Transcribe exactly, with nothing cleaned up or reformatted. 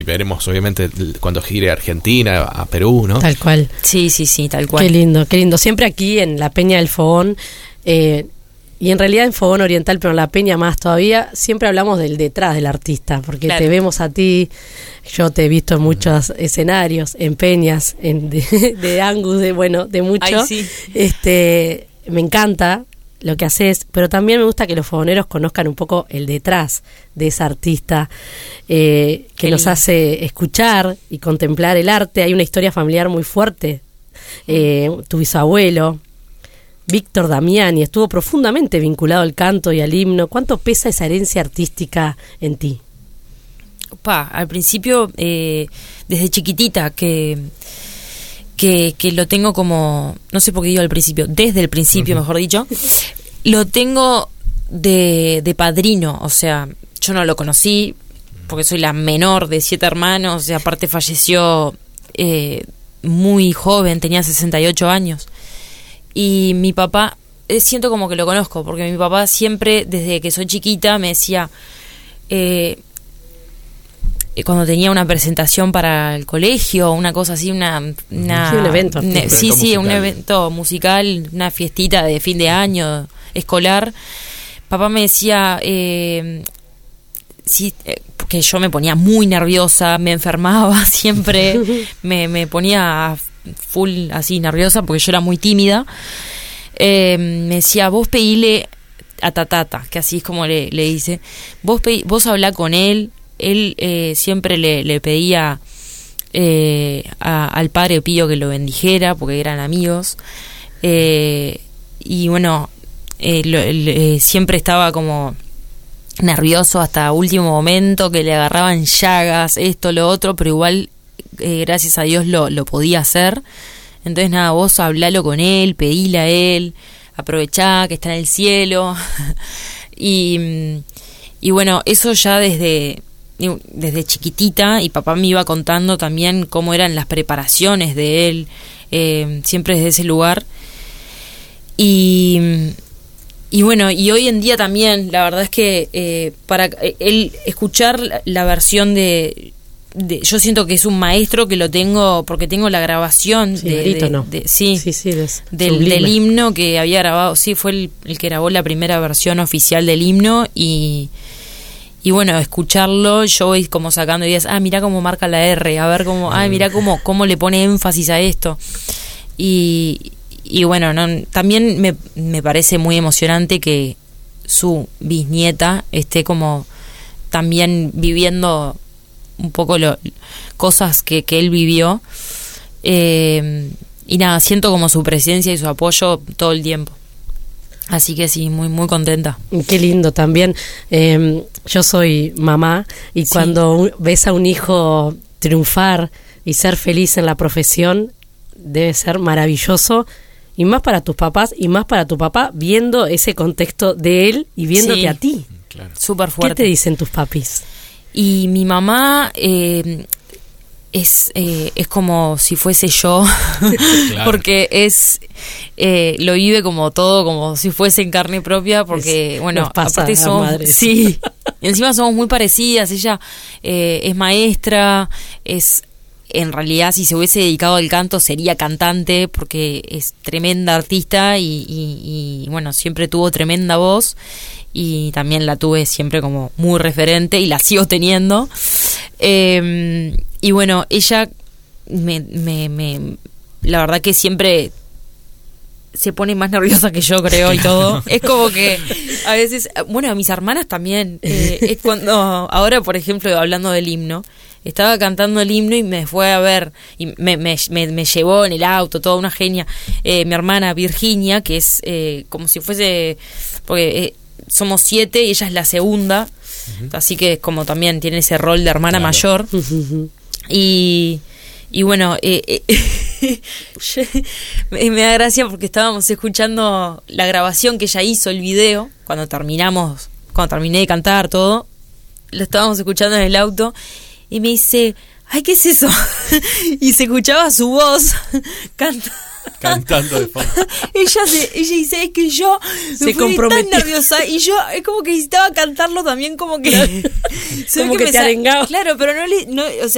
veremos obviamente cuando gire a Argentina, a Perú, ¿no? Tal cual. Sí, sí, sí, tal cual. Qué lindo, qué lindo. Siempre aquí en la Peña del Fogón, eh, y en realidad en Fogón Oriental, pero en la Peña más todavía, siempre hablamos del detrás del artista, porque claro, te vemos a ti, yo te he visto en muchos escenarios, en peñas, en de, de Angus, de bueno, de mucho. Ay, sí. Este, me encanta lo que haces, pero también me gusta que los fogoneros conozcan un poco el detrás de esa artista, eh, que nos hace escuchar y contemplar el arte. Hay una historia familiar muy fuerte. Eh, tu bisabuelo Víctor Damiani estuvo profundamente vinculado al canto y al himno. ¿Cuánto pesa esa herencia artística en ti? Pa, al principio, eh, desde chiquitita, que, que que lo tengo como, no sé por qué digo al principio, desde el principio, uh-huh. mejor dicho, lo tengo de, de padrino. O sea, yo no lo conocí porque soy la menor de siete hermanos, y aparte falleció eh, muy joven, tenía sesenta y ocho años. Y mi papá, eh, siento como que lo conozco, porque mi papá siempre, desde que soy chiquita, me decía, eh, cuando tenía una presentación para el colegio, una cosa así, una... una sí, un evento. Ne, un sí, evento sí, musical. un evento musical, una fiestita de fin de año escolar. Papá me decía, eh, sí, eh, que yo me ponía muy nerviosa, me enfermaba siempre, me, me ponía full así nerviosa porque yo era muy tímida. Eh, me decía, vos pedile a Tatata, que así es como le, le dice, vos pedí, vos hablá con él. Él eh, siempre le, le pedía eh, a, al padre Pío que lo bendijera porque eran amigos, eh, y bueno, eh, lo, eh, siempre estaba como nervioso hasta último momento, que le agarraban llagas, esto, lo otro, pero igual eh, gracias a Dios lo, lo podía hacer. Entonces nada, vos hablalo con él, pedile a él, aprovechá que está en el cielo. y, y bueno, eso ya desde desde chiquitita, y papá me iba contando también cómo eran las preparaciones de él, eh, siempre desde ese lugar. Y y bueno, y hoy en día también, la verdad es que eh, para él escuchar la versión de, de, yo siento que es un maestro, que lo tengo, porque tengo la grabación sí, de, de, de, de sí, sí, sí, es del, del himno que había grabado, sí, fue el, el que grabó la primera versión oficial del himno. y Y bueno, escucharlo, yo voy como sacando ideas, ah, mirá cómo marca la R, a ver cómo, ah, mirá cómo, cómo le pone énfasis a esto. Y, y bueno, no, también me, me parece muy emocionante que su bisnieta esté como también viviendo un poco lo, cosas que, que él vivió. Eh, y nada, siento como su presencia y su apoyo todo el tiempo. Así que sí, muy muy contenta. Qué lindo también. Eh, yo soy mamá y sí, cuando un, ves a un hijo triunfar y ser feliz en la profesión, debe ser maravilloso, y más para tus papás y más para tu papá, viendo ese contexto de él y viéndote sí, a ti. Claro. Súper fuerte. ¿Qué te dicen tus papis? Y mi mamá... Eh, es eh, es como si fuese yo, claro, porque es eh, lo vive como todo, como si fuese en carne propia, porque es, bueno, aparte somos, sí, encima somos muy parecidas. Ella eh, es maestra, es, en realidad si se hubiese dedicado al canto sería cantante, porque es tremenda artista y, y, y bueno, siempre tuvo tremenda voz, y también la tuve siempre como muy referente y la sigo teniendo. Eh, y bueno, ella me, me, me, la verdad que siempre se pone más nerviosa que yo, creo, y todo. Es como que a veces, bueno, a mis hermanas también, eh, es cuando, ahora por ejemplo, hablando del himno, estaba cantando el himno y me fue a ver, y me, me, me, me llevó en el auto, toda una genia, eh, mi hermana Virginia, que es eh, como si fuese, porque eh, somos siete y ella es la segunda, uh-huh, así que como también tiene ese rol de hermana, claro, mayor. Uh-huh. Y, y bueno, eh, eh, me, me da gracia porque estábamos escuchando la grabación que ella hizo, el video, cuando terminamos, cuando terminé de cantar todo, lo estábamos escuchando en el auto, y me dice, ay, ¿qué es eso? Y se escuchaba su voz cantando. Cantando de fondo. ella se, ella dice, es que yo se comprometió, tan nerviosa, y yo es como que necesitaba cantarlo también, como que como que, que te arengaba. Claro, pero no le, no, o sea,